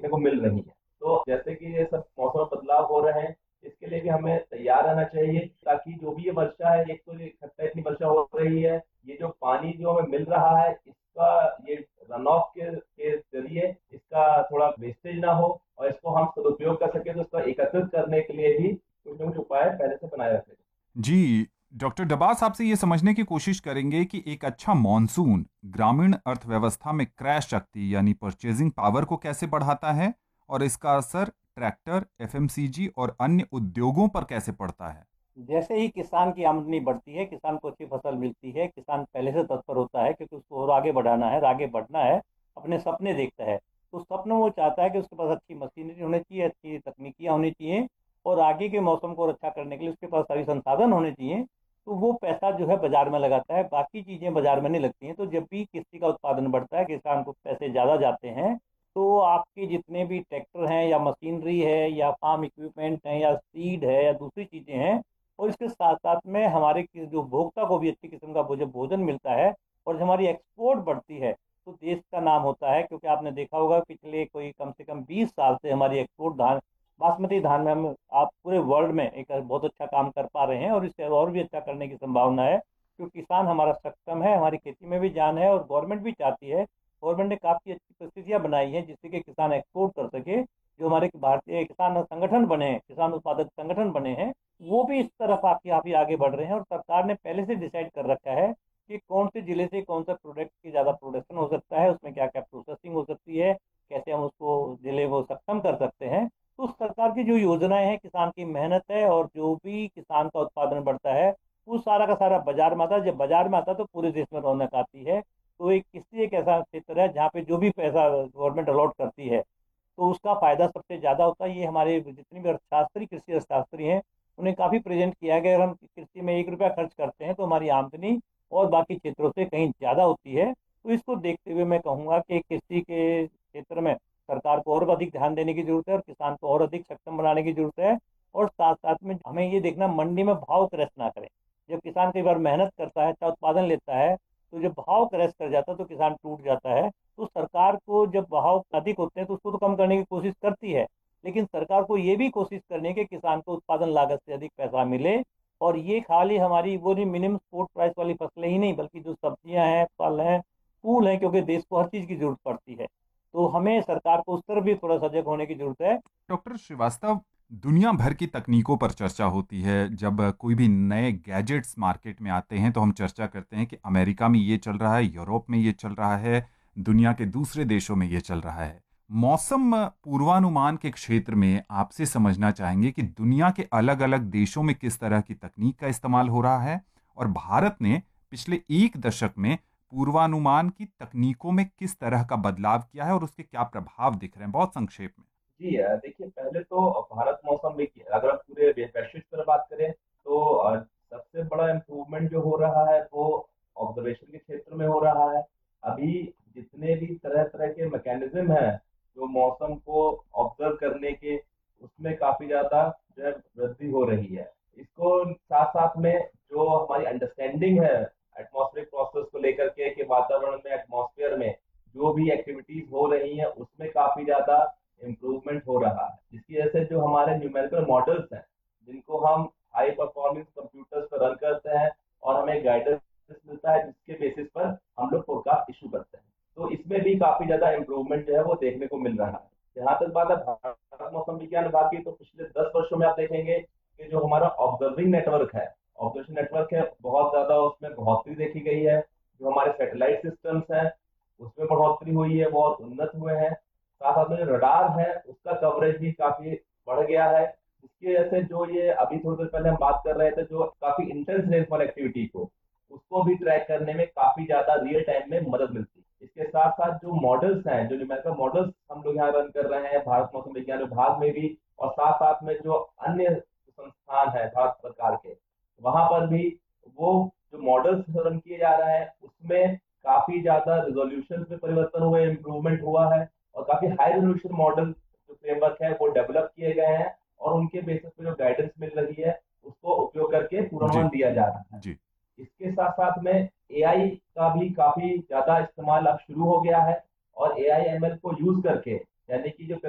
को मिल रही है। तो जैसे कि ये सब मौसम बदलाव हो रहे हैं, इसके लिए भी हमें तैयार रहना चाहिए, ताकि जो भी ये वर्षा है, एक तो ये इकट्ठा इतनी वर्षा हो रही है, ये जो पानी जो हमें मिल रहा है, इसका ये रन ऑफ के जरिए इसका थोड़ा वेस्टेज ना हो, और इसको हम सदुपयोग कर सके, तो इसका एकत्रित करने के लिए भी कुछ न कुछ उपाय पहले से बनाए रखें। जी, डॉक्टर डबास आपसे ये समझने की कोशिश करेंगे कि एक अच्छा मॉनसून ग्रामीण अर्थव्यवस्था में क्रय शक्ति यानी परचेजिंग पावर को कैसे बढ़ाता है और इसका असर ट्रैक्टर, एफएमसीजी और अन्य उद्योगों पर कैसे पड़ता है? जैसे ही किसान की आमदनी बढ़ती है, किसान को अच्छी फसल मिलती है, किसान पहले से तत्पर होता है क्योंकि उसको और आगे बढ़ाना है, आगे बढ़ना है, अपने सपने देखता है। तो सपनों वो चाहता है कि उसके पास अच्छी मशीनरी होनी चाहिए, अच्छी तकनीकियाँ होनी चाहिए, और आगे के मौसम को रक्षा करने के लिए उसके पास सभी संसाधन होने चाहिए। तो वो पैसा जो है बाजार में लगाता है, बाकी चीज़ें बाजार में नहीं लगती हैं। तो जब भी किसी का उत्पादन बढ़ता है, किसान को पैसे ज़्यादा जाते हैं, तो आपके जितने भी ट्रैक्टर हैं या मशीनरी है या फार्म इक्विपमेंट हैं या सीड है या दूसरी चीज़ें हैं, और इसके साथ साथ में हमारे जो उपभोक्ता को भी अच्छी किस्म का जब भोजन मिलता है और जब हमारी एक्सपोर्ट बढ़ती है, तो देश का नाम होता है। क्योंकि आपने देखा होगा पिछले कोई कम से कम 20 साल से हमारी एक्सपोर्ट धान, बासमती धान में हम आप पूरे वर्ल्ड में एक बहुत अच्छा काम कर पा रहे हैं, और इससे और भी अच्छा करने की संभावना है। क्योंकि किसान हमारा सक्षम है, हमारी खेती में भी जान है, और गवर्नमेंट भी चाहती है। गवर्नमेंट ने काफ़ी अच्छी परिस्थितियाँ बनाई हैं जिससे कि किसान एक्सपोर्ट कर सके। जो हमारे भारतीय किसान संगठन बने हैं, किसान उत्पादक संगठन बने हैं, वो भी इस तरफ काफी आगे बढ़ रहे हैं। और सरकार ने पहले से डिसाइड कर रखा है कि कौन से जिले से कौन सा प्रोडक्ट की ज़्यादा प्रोडक्शन हो सकता है, उसमें क्या क्या प्रोसेसिंग हो सकती है, कैसे हम उसको जिले को सक्षम कर सकते हैं। तो सरकार की जो योजनाएं हैं, किसान की मेहनत है, और जो भी किसान का उत्पादन बढ़ता है वो सारा का सारा बाजार में आता है। जब बाजार में आता है तो पूरे देश में रौनक आती है। तो एक ऐसा क्षेत्र है जहाँ पे जो भी पैसा गवर्नमेंट अलॉट करती है, तो उसका फायदा सबसे ज्यादा होता है। ये हमारे जितने भी अर्थशास्त्री, कृषि अर्थशास्त्री हैं, उन्हें काफी प्रेजेंट किया है कि अगर हम कृषि में 1 रुपया खर्च करते हैं तो हमारी आमदनी और बाकी क्षेत्रों से कहीं ज्यादा होती है। तो इसको देखते हुए मैं कहूंगा कि कृषि के क्षेत्र में सरकार को और अधिक ध्यान देने की जरूरत है, और किसान को और अधिक सक्षम बनाने की जरूरत है। और साथ साथ में हमें ये देखना, मंडी में भाव क्रैश ना करें। जब किसान कई बार मेहनत करता है, अच्छा उत्पादन लेता है, तो जब भाव क्रैश कर जाता है तो किसान टूट जाता है। तो सरकार को जब भाव अधिक होते हैं तो उसको तो कम करने की कोशिश करती है, लेकिन सरकार को ये भी कोशिश करनी है कि किसान को उत्पादन लागत से अधिक पैसा मिले। और ये खाली हमारी वो नहीं मिनिमम सपोर्ट प्राइस वाली फसलें ही नहीं, बल्कि जो सब्जियां हैं, फल हैं, फूल हैं, क्योंकि देश को हर चीज़ की जरूरत पड़ती है। तो हमें सरकार को उस तरफ भी थोड़ा सजग होने की जरूरत है। डॉक्टर श्रीवास्तव, दुनिया भर की तकनीकों पर चर्चा होती है। जब कोई भी नए गैजेट्स मार्केट में आते हैं तो हम चर्चा करते हैं कि अमेरिका में ये चल रहा है, यूरोप में ये चल रहा है, दुनिया के दूसरे देशों में ये चल रहा है। मौसम पूर्वानुमान के क्षेत्र में आपसे समझना चाहेंगे कि दुनिया के अलग अलग देशों में किस तरह की तकनीक का इस्तेमाल हो रहा है और भारत ने पिछले एक दशक में पूर्वानुमान की तकनीकों में किस तरह का बदलाव किया है और उसके क्या प्रभाव दिख रहे हैं, बहुत संक्षेप में। जी देखिए, पहले तो भारत मौसम में अगर हम पूरे वैश्विक स्तर पर बात करें, तो सबसे बड़ा इम्प्रूवमेंट जो हो रहा है वो ऑब्जर्वेशन के क्षेत्र में हो रहा है। अभी जितने भी तरह तरह के मैकेनिज्म हैं जो मौसम को ऑब्जर्व करने के, उसमें काफी ज्यादा जो है वृद्धि हो रही है। इसको साथ साथ में जो हमारी अंडरस्टैंडिंग है एटमॉस्फेरिक प्रोसेस को लेकर के, वातावरण में, एटमॉस्फेयर में जो भी एक्टिविटीज हो रही हैं, उसमें काफी ज्यादा इम्प्रूवमेंट हो रहा है। जिसकी वजह से जो हमारे न्यूमेरिकल मॉडल्स हैं, जिनको हम हाई परफॉर्मेंस कंप्यूटर्स पर रन करते हैं, और हमें गाइडेंस मिलता है, जिसके बेसिस पर हम लोग फोरकास्ट इशू करते हैं। तो इसमें भी काफी ज्यादा इम्प्रूवमेंट जो है वो देखने को मिल रहा है। जहां तक बात है भारत मौसम विज्ञान विभाग की, तो पिछले 10 वर्षों में आप देखेंगे कि जो हमारा ऑब्जर्विंग नेटवर्क है, ऑब्जर्वेशन नेटवर्क है, बहुत ज्यादा उसमें बढ़ोतरी देखी गई है। जो हमारे सैटेलाइट सिस्टम्स हैं, उसमें बढ़ोतरी हुई है, बहुत उन्नत हुए हैं। साथ साथ में जो रडार है, उसका कवरेज भी काफी बढ़ गया है। इसकी वजह से जो ये अभी थोड़ी देर पहले हम बात कर रहे थे, जो काफी इंटेंस रेनफॉल एक्टिविटी को, उसको भी ट्रैक करने में काफी ज्यादा रियल टाइम में मदद मिलती है। इसके साथ साथ जो मॉडल्स हैं, जो न्यूमेरिकल मॉडल्स हम लोग यहाँ रन कर रहे हैं भारत मौसम विज्ञान विभाग में भी, और साथ साथ में जो अन्य संस्थान है भारत सरकार के, वहां पर भी वो जो मॉडल्स रन किए जा रहे हैं, उसमें काफी ज्यादा रिजोल्यूशन में परिवर्तन हुए, इम्प्रूवमेंट हुआ है। और काफी हाई रेजोल्यूशन मॉडल जो फ्रेमवर्क है वो डेवलप किए गए हैं, और उनके बेसिस पे जो गाइडेंस मिल रही है, उसको उपयोग करके जी। पूर्वानुमान दिया जा रहा है। जी। इसके साथ साथ में एआई का भी काफी ज्यादा इस्तेमाल अब शुरू हो गया है, और एआई एमएल को यूज करके, यानी कि जो